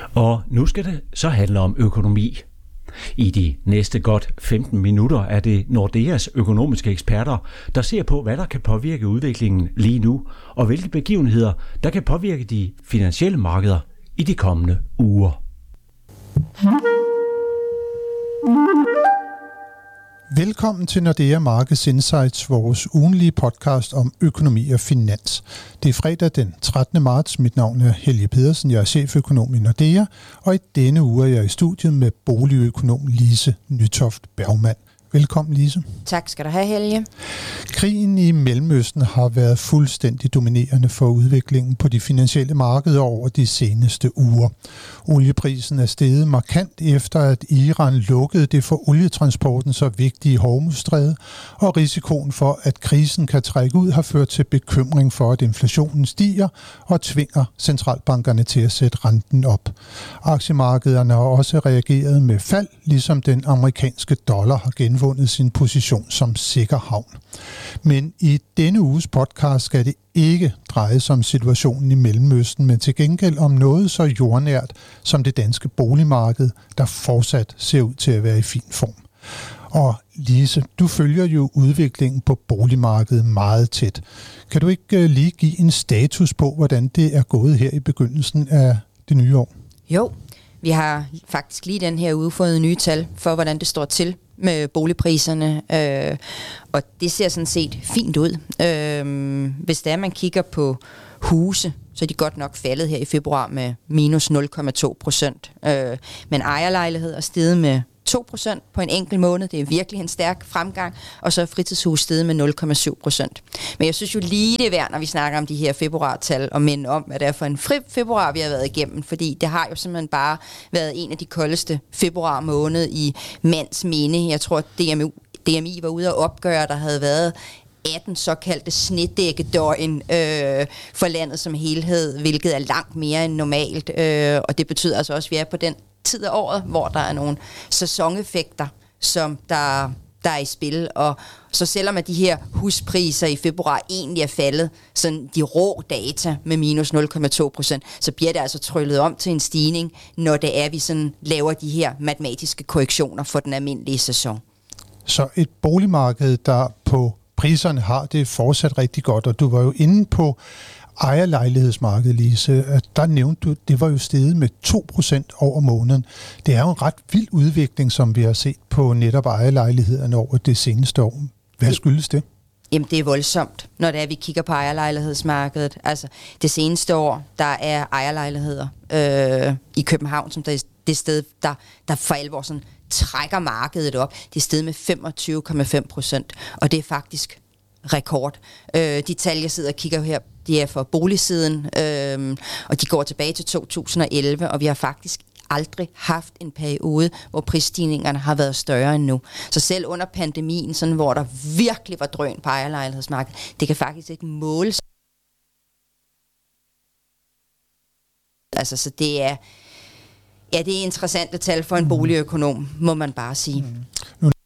Og nu skal det så handle om økonomi. I de næste godt 15 minutter er det Nordeas økonomiske eksperter, der ser på, hvad der kan påvirke udviklingen lige nu, og hvilke begivenheder, der kan påvirke de finansielle markeder i de kommende uger. Velkommen til Nordea Markets Insights, vores ugenlige podcast om økonomi og finans. Det er fredag den 13. marts. Mit navn er Helge Pedersen. Jeg er cheføkonom i Nordea, og i denne uge er jeg i studiet med boligøkonom Lise Nytoft Bergmann. Velkommen, Lise. Tak skal du have, Helge. Krigen i Mellemøsten har været fuldstændig dominerende for udviklingen på de finansielle markeder over de seneste uger. Olieprisen er steget markant efter, at Iran lukkede det for olietransporten så vigtige Hormuzstræde, og risikoen for, at krisen kan trække ud, har ført til bekymring for, at inflationen stiger og tvinger centralbankerne til at sætte renten op. Aktiemarkederne har også reageret med fald, ligesom den amerikanske dollar har genvundet sin position som sikker havn. Men i denne uges podcast skal det ikke dreje sig om situationen i Mellemøsten, men til gengæld om noget så jordnært som det danske boligmarked, der fortsat ser ud til at være i fin form. Og Lise, du følger jo udviklingen på boligmarkedet meget tæt. Kan du ikke lige give en status på, hvordan det er gået her i begyndelsen af det nye år? Jo, vi har faktisk lige den her uge fået nye tal for, hvordan det står til med boligpriserne, og det ser sådan set fint ud. Hvis det er, man kigger på huse, så er de godt nok faldet her i februar med minus 0,2%. Men ejerlejligheder er steget med 2% på en enkelt måned. Det er virkelig en stærk fremgang. Og så er fritidshus steget med 0,7%. Men jeg synes jo lige det er værd, når vi snakker om de her februartal, og minde om, hvad det er for en februar, vi har været igennem. Fordi det har jo simpelthen bare været en af de koldeste februar måned i mands minde. Jeg tror, at DMI var ude og opgøre, der havde været 18 såkaldte snedækkedøgn for landet som helhed, hvilket er langt mere end normalt. Og det betyder altså også, at vi er på den tid af året, hvor der er nogle sæsoneffekter, som der er i spil. Og så selvom at de her huspriser i februar egentlig er faldet, sådan de rå data med minus 0,2%, så bliver det altså tryllet om til en stigning, når det er, vi sådan laver de her matematiske korrektioner for den almindelige sæson. Så et boligmarked, der på priserne har det fortsat rigtig godt, og du var jo inde på ejerlejlighedsmarkedet, Lise. Der nævnte du, det var jo steget med 2% over måneden. Det er jo en ret vild udvikling, som vi har set på netop ejerlejlighederne over det seneste år. Hvad skyldes det? Jamen, det er voldsomt, når det er, vi kigger på ejerlejlighedsmarkedet. Altså, det seneste år, der er ejerlejligheder i København, som der er det sted, der for alvor sådan trækker markedet op. Det er steget med 25,5%, og det er faktisk rekord. De tal, jeg sidder og kigger her, de er for boligsiden, og de går tilbage til 2011, og vi har faktisk aldrig haft en periode, hvor prisstigningerne har været større end nu. Så selv under pandemien, sådan, hvor der virkelig var drøn på ejerlejlighedsmarkedet, det kan faktisk ikke måles. Altså, så det er interessante tal for en boligøkonom, må man bare sige. Nu